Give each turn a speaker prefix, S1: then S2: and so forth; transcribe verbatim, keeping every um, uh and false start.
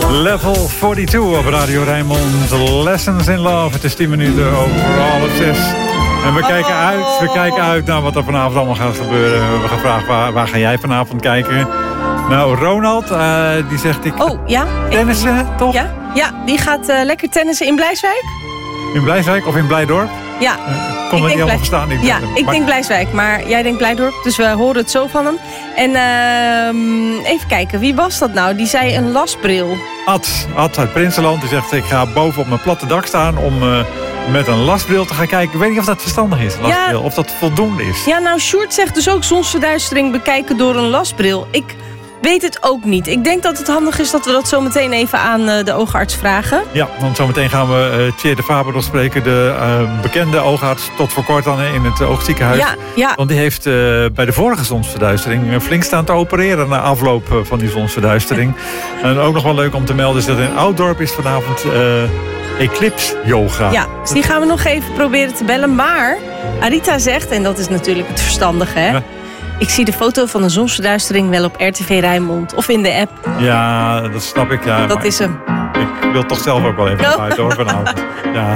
S1: Level tweeënveertig op Radio Rijnmond. Lessons in Love. Het is tien minuten over half zes. En we kijken uit, we kijken uit naar wat er vanavond allemaal gaat gebeuren. We hebben gevraagd, waar, waar ga jij vanavond kijken? Nou, Ronald, uh, die zegt ik...
S2: Oh, ja?
S1: Tennissen,
S2: ik,
S1: toch?
S2: Ja, ja die gaat uh, lekker tennissen in Blijswijk.
S1: In Blijswijk of in Blijdorp?
S2: Ja.
S1: Uh, kon dat niet helemaal verstaan? Ik
S2: ja,
S1: denk,
S2: ik
S1: maar... denk
S2: Blijswijk, maar jij denkt Blijdorp. Dus we horen het zo van hem. En uh, even kijken, wie was dat nou? Die zei een lasbril.
S1: Ad, Ad uit Prinsenland, die zegt ik ga boven op mijn platte dak staan om uh, met een lasbril te gaan kijken. Ik weet niet of dat verstandig is, een lasbril, ja, of dat voldoende is.
S2: Ja, nou, Sjoerd zegt dus ook zonsverduistering bekijken door een lasbril. Ik weet het ook niet. Ik denk dat het handig is dat we dat zo meteen even aan uh, de oogarts vragen.
S1: Ja, want zometeen gaan we uh, Tjeer de Faber nog spreken, de uh, bekende oogarts, tot voor kort dan in het oogziekenhuis.
S2: Ja, ja.
S1: Want die heeft uh, bij de vorige zonsverduistering flink staan te opereren na afloop uh, van die zonsverduistering. En ook nog wel leuk om te melden is dat in Ouddorp is vanavond uh, Eclipse Yoga.
S2: Ja, dus die gaan we nog even proberen te bellen. Maar Arita zegt, en dat is natuurlijk het verstandige, hè? Ja. Ik zie de foto van de zonsverduistering wel op R T V Rijnmond of in de app.
S1: Ja, dat snap ik. Ja,
S2: dat is hem.
S1: Ik, ik wil toch zelf ook wel even naar buiten hoor vanavond. Ja.